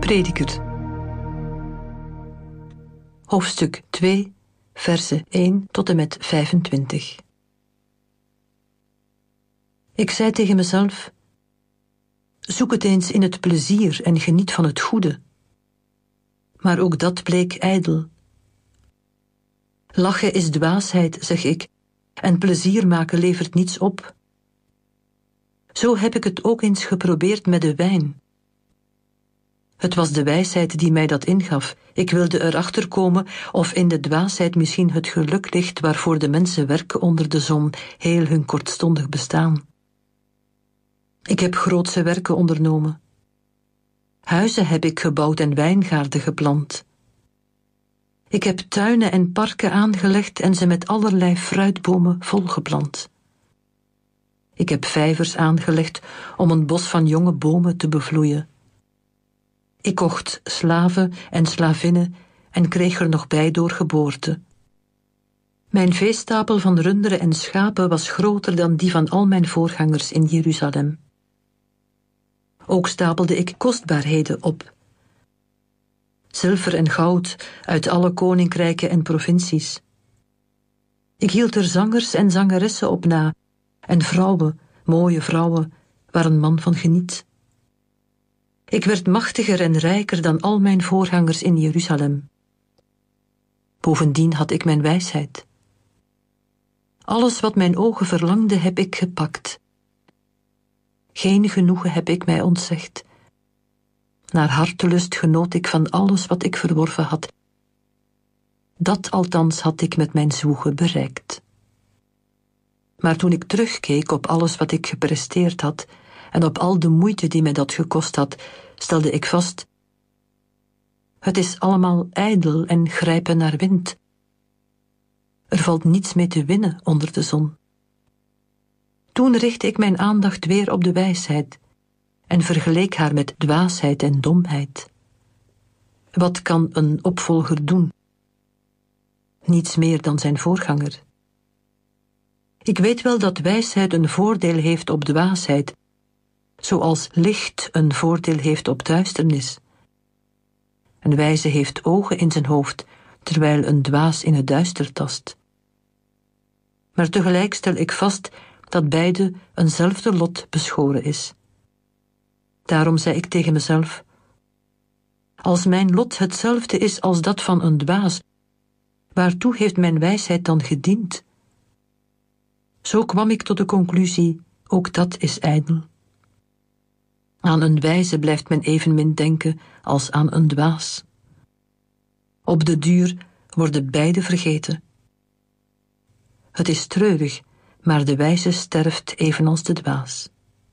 Prediker. Hoofdstuk 2, versen 1 tot en met 25. Ik zei tegen mezelf: zoek het eens in het plezier en geniet van het goede. Maar ook dat bleek ijdel. Lachen is dwaasheid, zeg ik, en plezier maken levert niets op. Zo heb ik het ook eens geprobeerd met de wijn. Het was de wijsheid die mij dat ingaf. Ik wilde erachter komen of in de dwaasheid misschien het geluk ligt waarvoor de mensen werken onder de zon, heel hun kortstondig bestaan. Ik heb grootse werken ondernomen. Huizen heb ik gebouwd en wijngaarden geplant. Ik heb tuinen en parken aangelegd en ze met allerlei fruitbomen volgeplant. Ik heb vijvers aangelegd om een bos van jonge bomen te bevloeien. Ik kocht slaven en slavinnen en kreeg er nog bij door geboorte. Mijn veestapel van runderen en schapen was groter dan die van al mijn voorgangers in Jeruzalem. Ook stapelde ik kostbaarheden op. Zilver en goud uit alle koninkrijken en provincies. Ik hield er zangers en zangeressen op na, en vrouwen, mooie vrouwen, waar een man van geniet. Ik werd machtiger en rijker dan al mijn voorgangers in Jeruzalem. Bovendien had ik mijn wijsheid. Alles wat mijn ogen verlangden heb ik gepakt. Geen genoegen heb ik mij ontzegd. Naar hartelust genoot ik van alles wat ik verworven had. Dat althans had ik met mijn zwoegen bereikt. Maar toen ik terugkeek op alles wat ik gepresteerd had en op al de moeite die mij dat gekost had, stelde ik vast: het is allemaal ijdel en grijpen naar wind. Er valt niets mee te winnen onder de zon. Toen richtte ik mijn aandacht weer op de wijsheid en vergeleek haar met dwaasheid en domheid. Wat kan een opvolger doen? Niets meer dan zijn voorganger. Ik weet wel dat wijsheid een voordeel heeft op dwaasheid, zoals licht een voordeel heeft op duisternis. Een wijze heeft ogen in zijn hoofd, terwijl een dwaas in het duister tast. Maar tegelijk stel ik vast dat beide eenzelfde lot beschoren is. Daarom zei ik tegen mezelf: als mijn lot hetzelfde is als dat van een dwaas, waartoe heeft mijn wijsheid dan gediend? Zo kwam ik tot de conclusie: ook dat is ijdel. Aan een wijze blijft men evenmin denken als aan een dwaas. Op de duur worden beide vergeten. Het is treurig, maar de wijze sterft evenals de dwaas.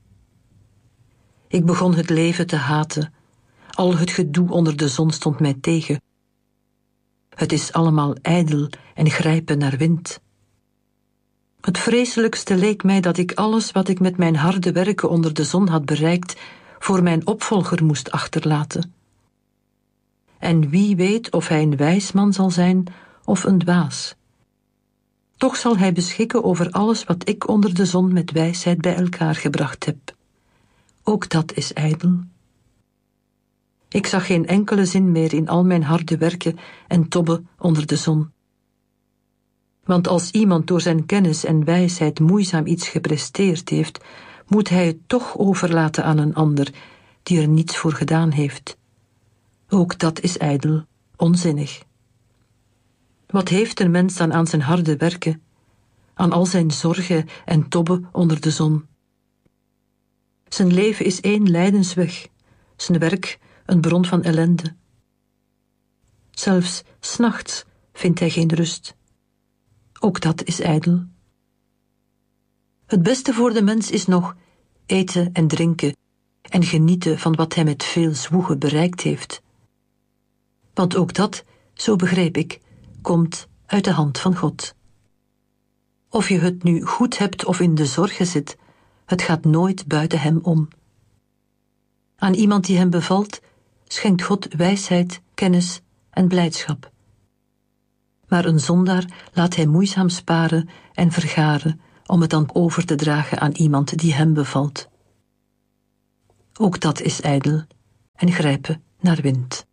Ik begon het leven te haten. Al het gedoe onder de zon stond mij tegen. Het is allemaal ijdel en grijpen naar wind. Het vreselijkste leek mij dat ik alles wat ik met mijn harde werken onder de zon had bereikt, voor mijn opvolger moest achterlaten. En wie weet of hij een wijs man zal zijn of een dwaas. Toch zal hij beschikken over alles wat ik onder de zon met wijsheid bij elkaar gebracht heb. Ook dat is ijdel. Ik zag geen enkele zin meer in al mijn harde werken en tobben onder de zon. Want als iemand door zijn kennis en wijsheid moeizaam iets gepresteerd heeft, moet hij het toch overlaten aan een ander die er niets voor gedaan heeft. Ook dat is ijdel, onzinnig. Wat heeft een mens dan aan zijn harde werken, aan al zijn zorgen en tobben onder de zon? Zijn leven is één lijdensweg, zijn werk een bron van ellende. Zelfs 's nachts vindt hij geen rust. Ook dat is ijdel. Het beste voor de mens is nog eten en drinken en genieten van wat hij met veel zwoegen bereikt heeft. Want ook dat, zo begreep ik, komt uit de hand van God. Of je het nu goed hebt of in de zorgen zit, het gaat nooit buiten hem om. Aan iemand die hem bevalt, schenkt God wijsheid, kennis en blijdschap. Maar een zondaar laat hij moeizaam sparen en vergaren om het dan over te dragen aan iemand die hem bevalt. Ook dat is ijdel en grijpen naar wind.